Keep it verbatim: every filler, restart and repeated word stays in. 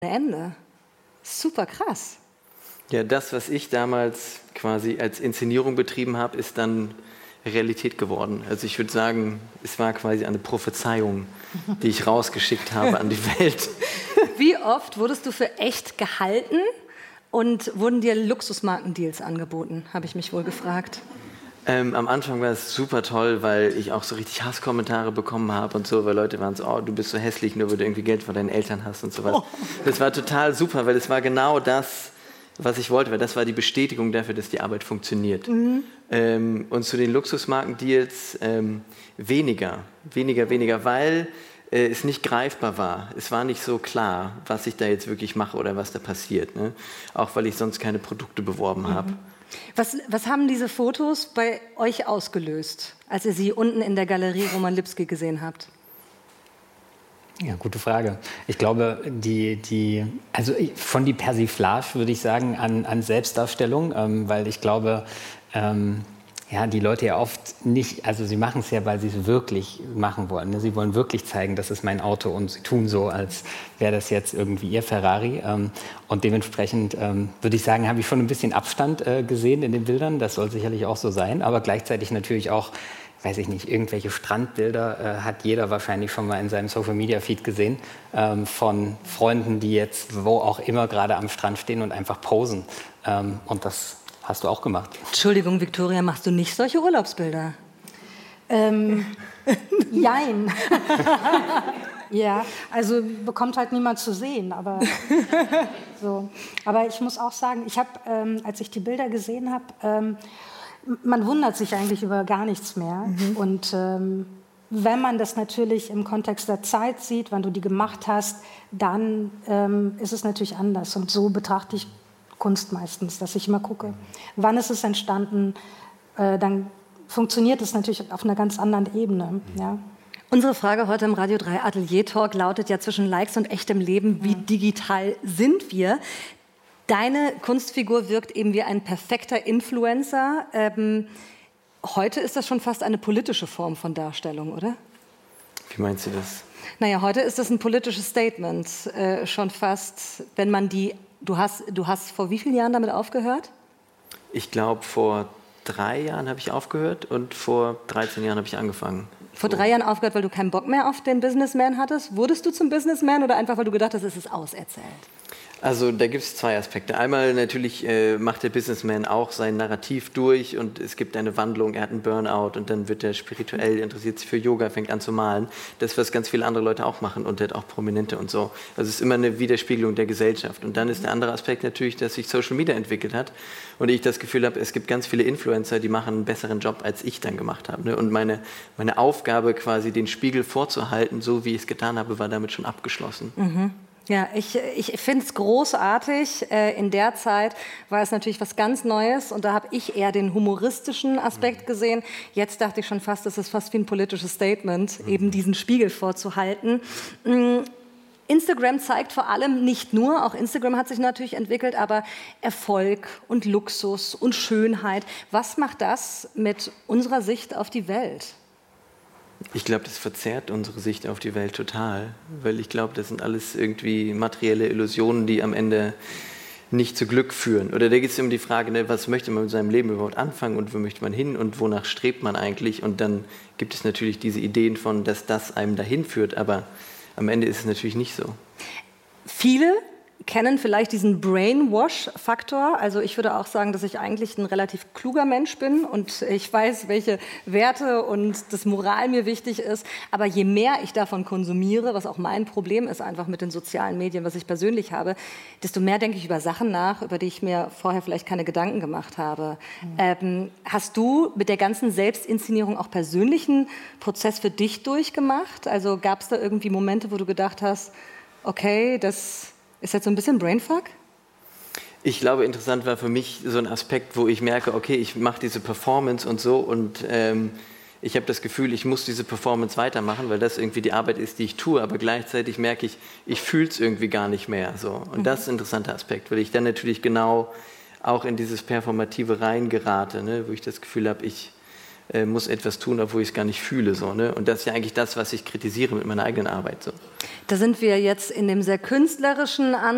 Ende. Super krass. Ja, das, was ich damals quasi als Inszenierung betrieben habe, ist dann Realität geworden. Also ich würde sagen, es war quasi eine Prophezeiung, die ich rausgeschickt habe an die Welt. Wie oft wurdest du für echt gehalten und wurden dir Luxusmarkendeals angeboten, habe ich mich wohl gefragt. Ähm, am Anfang war es super toll, weil ich auch so richtig Hasskommentare bekommen habe und so, weil Leute waren so, oh, du bist so hässlich, nur weil du irgendwie Geld von deinen Eltern hast und sowas. Oh. Das war total super, weil es war genau das, was ich wollte, weil das war die Bestätigung dafür, dass die Arbeit funktioniert. Mhm. Ähm, und zu den Luxusmarkendeals ähm, weniger, weniger, weniger, weil äh, es nicht greifbar war. Es war nicht so klar, was ich da jetzt wirklich mache oder was da passiert. Ne? Auch weil ich sonst keine Produkte beworben mhm. habe. Was, was haben diese Fotos bei euch ausgelöst, als ihr sie unten in der Galerie Roman Lipski gesehen habt? Ja, gute Frage. Ich glaube, die, die, also von die Persiflage würde ich sagen an, an Selbstdarstellung, ähm, weil ich glaube, ähm, ja, die Leute ja oft nicht, also sie machen es ja, weil sie es wirklich machen wollen. Ne? Sie wollen wirklich zeigen, das ist mein Auto und sie tun so, als wäre das jetzt irgendwie ihr Ferrari. Ähm, und dementsprechend ähm, würde ich sagen, habe ich schon ein bisschen Abstand äh, gesehen in den Bildern. Das soll sicherlich auch so sein, aber gleichzeitig natürlich auch, weiß ich nicht, irgendwelche Strandbilder äh, hat jeder wahrscheinlich schon mal in seinem Social-Media-Feed gesehen, ähm, von Freunden, die jetzt wo auch immer gerade am Strand stehen und einfach posen. Ähm, und das hast du auch gemacht. Entschuldigung, Viktoria, machst du nicht solche Urlaubsbilder? Ähm, jein. Ja, also bekommt halt niemand zu sehen, aber so. Aber ich muss auch sagen, ich habe, ähm, als ich die Bilder gesehen habe, ähm, man wundert sich eigentlich über gar nichts mehr. Mhm. Und ähm, wenn man das natürlich im Kontext der Zeit sieht, wann du die gemacht hast, dann ähm, ist es natürlich anders. Und so betrachte ich Kunst meistens, dass ich immer gucke, wann ist es entstanden, äh, dann funktioniert es natürlich auf einer ganz anderen Ebene. Ja. Unsere Frage heute im Radio drei Atelier Talk lautet ja zwischen Likes und echtem Leben, wie digital sind wir? Deine Kunstfigur wirkt eben wie ein perfekter Influencer. Ähm, heute ist das schon fast eine politische Form von Darstellung, oder? Wie meinst du das? Naja, heute ist das ein politisches Statement. Äh, schon fast, wenn man die... Du hast, du hast vor wie vielen Jahren damit aufgehört? Ich glaube, vor drei Jahren habe ich aufgehört und vor dreizehn Jahren habe ich angefangen. Vor so. drei Jahren aufgehört, weil du keinen Bock mehr auf den Businessman hattest? Wurdest du zum Businessman oder einfach, weil du gedacht hast, es ist auserzählt? Also da gibt es zwei Aspekte. Einmal natürlich äh, macht der Businessman auch sein Narrativ durch und es gibt eine Wandlung, er hat einen Burnout und dann wird er spirituell, interessiert sich für Yoga, fängt an zu malen. Das, was ganz viele andere Leute auch machen und hat auch Prominente und so. Also es ist immer eine Widerspiegelung der Gesellschaft. Und dann ist der andere Aspekt natürlich, dass sich Social Media entwickelt hat und ich das Gefühl habe, es gibt ganz viele Influencer, die machen einen besseren Job, als ich dann gemacht habe. Ne? Und meine, meine Aufgabe quasi, den Spiegel vorzuhalten, so wie ich es getan habe, war damit schon abgeschlossen. Mhm. Ja, ich, ich finde es großartig. In der Zeit war es natürlich was ganz Neues und da habe ich eher den humoristischen Aspekt gesehen. Jetzt dachte ich schon fast, es ist fast wie ein politisches Statement, eben diesen Spiegel vorzuhalten. Instagram zeigt vor allem nicht nur, auch Instagram hat sich natürlich entwickelt, aber Erfolg und Luxus und Schönheit. Was macht das mit unserer Sicht auf die Welt? Ich glaube, das verzerrt unsere Sicht auf die Welt total, weil ich glaube, das sind alles irgendwie materielle Illusionen, die am Ende nicht zu Glück führen. Oder da geht es um die Frage, ne, was möchte man mit seinem Leben überhaupt anfangen und wo möchte man hin und wonach strebt man eigentlich? Und dann gibt es natürlich diese Ideen von, dass das einem dahin führt, aber am Ende ist es natürlich nicht so. Viele kennen vielleicht diesen Brainwash-Faktor. Also ich würde auch sagen, dass ich eigentlich ein relativ kluger Mensch bin und ich weiß, welche Werte und das Moral mir wichtig ist. Aber je mehr ich davon konsumiere, was auch mein Problem ist einfach mit den sozialen Medien, was ich persönlich habe, desto mehr denke ich über Sachen nach, über die ich mir vorher vielleicht keine Gedanken gemacht habe. Mhm. Ähm, hast du mit der ganzen Selbstinszenierung auch persönlichen Prozess für dich durchgemacht? Also gab es da irgendwie Momente, wo du gedacht hast, okay, das ist jetzt so ein bisschen Brainfuck? Ich glaube, interessant war für mich so ein Aspekt, wo ich merke, okay, ich mache diese Performance und so und ähm, ich habe das Gefühl, ich muss diese Performance weitermachen, weil das irgendwie die Arbeit ist, die ich tue, aber gleichzeitig merke ich, ich fühle es irgendwie gar nicht mehr. So. Und mhm. das ist ein interessanter Aspekt, weil ich dann natürlich genau auch in dieses Performative reingerate, ne, wo ich das Gefühl habe, ich äh, muss etwas tun, obwohl ich es gar nicht fühle. So, ne? Und das ist ja eigentlich das, was ich kritisiere mit meiner eigenen Arbeit. So. Da sind wir jetzt in dem sehr künstlerischen Ansatz.